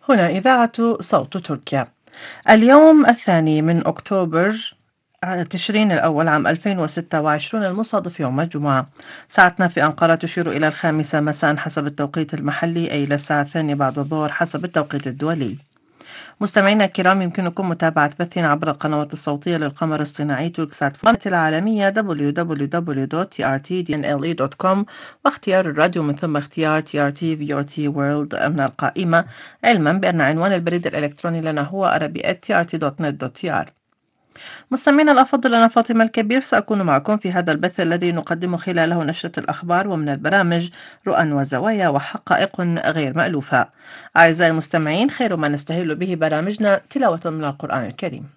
هنا إذاعة صوت تركيا. اليوم 2 من أكتوبر تشرين الأول عام 2026 المصادف يوم الجمعة. ساعتنا في أنقرة تشير إلى 5 مساء حسب التوقيت المحلي، أي إلى الساعة 2 بعد الظهر حسب التوقيت الدولي. مستمعينا الكرام، يمكنكم متابعة بثنا عبر القنوات الصوتية للقمر الصناعي توركسات العالمية www.trtdnle.com، واختيار الراديو من ثم اختيار TRT VOT World من القائمة، علما بأن عنوان البريد الإلكتروني لنا هو arabi@trt.net.tr. مستمعينا الأفاضل، أنا فاطمة الكبير سأكون معكم في هذا البث الذي نقدم خلاله نشرة الأخبار ومن البرامج رؤى وزوايا وحقائق غير مألوفة. أعزائي المستمعين، خير ما نستهل به برامجنا تلاوة من القرآن الكريم.